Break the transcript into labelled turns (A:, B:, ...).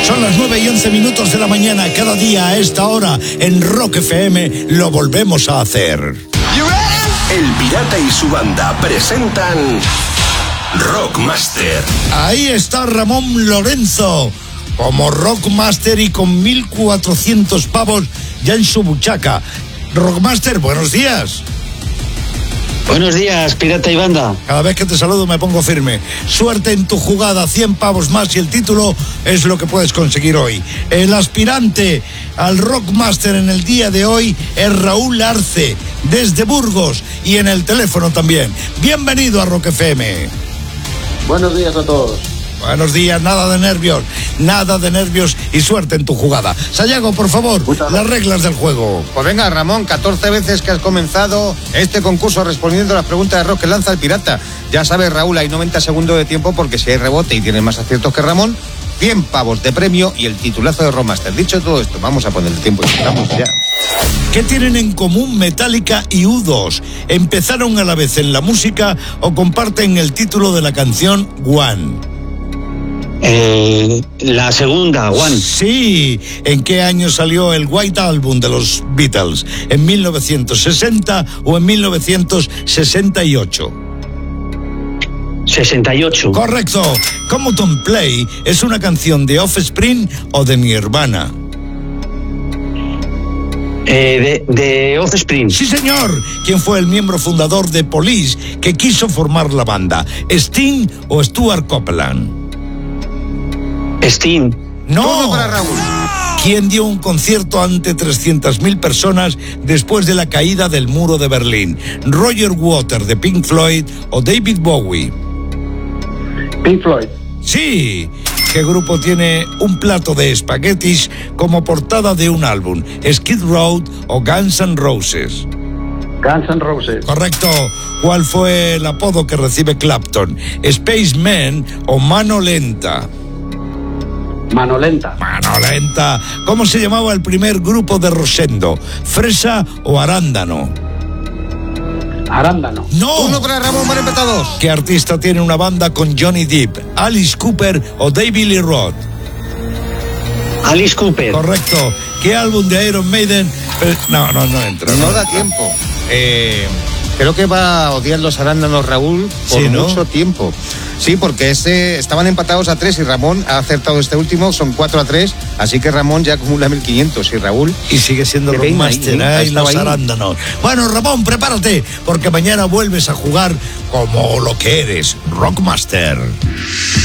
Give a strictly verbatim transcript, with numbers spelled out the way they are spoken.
A: Son las nueve y once minutos de la mañana. Cada día a esta hora en Rock F M lo volvemos a hacer.
B: El Pirata y su banda presentan Rockmaster.
A: Ahí está Ramón Lorenzo como Rockmaster y con mil cuatrocientos pavos ya en su buchaca. Rockmaster, buenos días.
C: Buenos días, Pirata y banda.
A: Cada vez que te saludo me pongo firme. Suerte en tu jugada, cien pavos más y el título es lo que puedes conseguir hoy. El aspirante al Rockmaster en el día de hoy es Raúl Arce, desde Burgos, y en el teléfono también. Bienvenido a Rock F M.
D: Buenos días a todos.
A: Buenos días, nada de nervios, nada de nervios y suerte en tu jugada. Sayago, por favor, las reglas del juego.
E: Pues venga, Ramón, catorce veces que has comenzado este concurso respondiendo a las preguntas de rock que lanza el pirata. Ya sabes, Raúl, hay noventa segundos de tiempo porque si hay rebote y tienes más aciertos que Ramón, cien pavos de premio y el titulazo de Rockmaster. Dicho todo esto, vamos a poner el tiempo y estamos ya.
A: ¿Qué tienen en común Metallica y U dos? ¿Empezaron a la vez en la música o comparten el título de la canción One?
C: Eh, la segunda, One.
A: Sí. ¿En qué año salió el White Album de los Beatles? ¿En mil novecientos sesenta o en mil novecientos sesenta y ocho?
C: sesenta y ocho.
A: Correcto. Come Don't Play es una canción de Offspring o de Nirvana.
C: Eh, de, de Offspring.
A: Sí, señor. ¿Quién fue el miembro fundador de Police que quiso formar la banda? ¿Sting o Stuart Copeland?
C: Sting.
A: No.
E: Todo para Raúl.
A: ¿Quién dio un concierto ante trescientas mil personas después de la caída del muro de Berlín? ¿Roger Waters de Pink Floyd o David Bowie?
D: Pink Floyd.
A: Sí. ¿Qué grupo tiene un plato de espaguetis como portada de un álbum? ¿Skid Row o Guns N' Roses?
D: Guns N' Roses.
A: Correcto. ¿Cuál fue el apodo que recibe Clapton? ¿Spaceman o Mano Lenta?
D: Mano Lenta.
A: Mano Lenta. ¿Cómo se llamaba el primer grupo de Rosendo? ¿Fresa o Arándano?
D: Arándano.
A: No.
E: Uno para Ramón, van empatados.
A: ¿Qué artista tiene una banda con Johnny Depp? ¿Alice Cooper o David Lee Roth?
C: Alice Cooper.
A: Correcto. ¿Qué álbum de Iron Maiden? Eh, no, no, no entra.
E: No da tiempo. Eh, creo que va a odiar los arándanos Raúl por
A: Sí, ¿no?
E: mucho tiempo. Sí, porque ese, estaban empatados a tres y Ramón ha acertado este último, son cuatro a tres, así que Ramón ya acumula mil quinientos y Raúl...
A: Y sigue siendo
E: Que venga
A: Rockmaster,
E: ahí,
A: ¿eh?
E: ¿eh?
A: Y los
E: Estaba ahí.
A: arándanos. Bueno, Ramón, prepárate, porque mañana vuelves a jugar como lo que eres, Rockmaster.